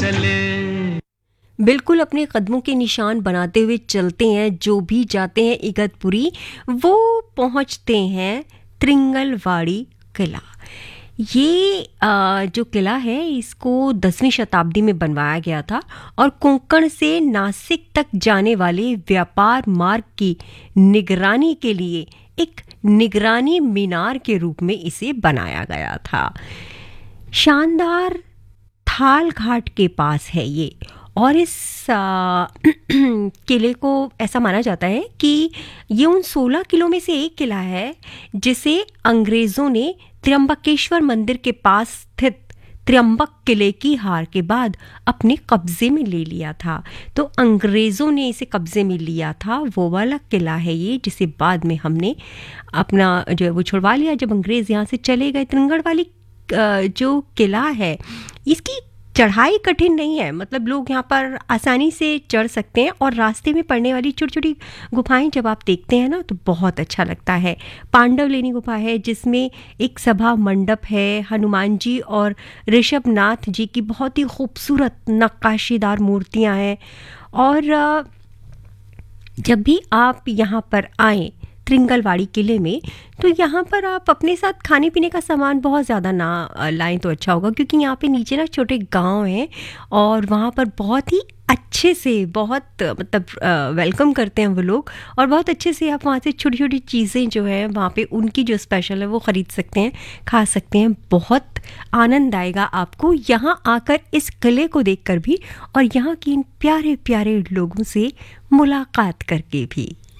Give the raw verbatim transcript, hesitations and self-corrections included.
चले। बिल्कुल अपने कदमों के निशान बनाते हुए चलते हैं। जो भी जाते हैं इगतपुरी वो पहुंचते हैं त्रिंगलवाड़ी किला। ये आ, जो किला है इसको दसवीं शताब्दी में बनवाया गया था और कोंकण से नासिक तक जाने वाले व्यापार मार्ग की निगरानी के लिए एक निगरानी मीनार के रूप में इसे बनाया गया था। शानदार थाल घाट के पास है ये। और इस आ, किले को ऐसा माना जाता है कि ये उन सोलह किलों में से एक किला है जिसे अंग्रेज़ों ने त्र्यंबकेश्वर मंदिर के पास स्थित त्र्यंबक किले की हार के बाद अपने कब्जे में ले लिया था। तो अंग्रेज़ों ने इसे कब्जे में लिया था, वो वाला किला है ये, जिसे बाद में हमने अपना जो है वो छुड़वा लिया जब अंग्रेज़ यहाँ से चले गए। त्रिंगलवाड़ी जो किला है इसकी चढ़ाई कठिन नहीं है, मतलब लोग यहाँ पर आसानी से चढ़ सकते हैं और रास्ते में पड़ने वाली छोटी छोटी गुफाएं जब आप देखते हैं ना तो बहुत अच्छा लगता है। पांडवलेनी गुफा है जिसमें एक सभा मंडप है, हनुमान जी और ऋषभनाथ जी की बहुत ही खूबसूरत नक्काशीदार मूर्तियाँ हैं। और जब भी आप यहाँ पर आएँ त्रिंगलवाड़ी किले में तो यहाँ पर आप अपने साथ खाने पीने का सामान बहुत ज़्यादा ना लाएं तो अच्छा होगा, क्योंकि यहाँ पे नीचे ना छोटे गांव हैं और वहाँ पर बहुत ही अच्छे से बहुत मतलब वेलकम करते हैं वो लोग और बहुत अच्छे से आप वहाँ से छोटी छोटी चीज़ें जो है वहाँ पे उनकी जो स्पेशल है वो ख़रीद सकते हैं, खा सकते हैं। बहुत आनंद आएगा आपको यहाँ आकर इस किले को देखकर भी और यहाँ की इन प्यारे प्यारे लोगों से मुलाकात करके भी।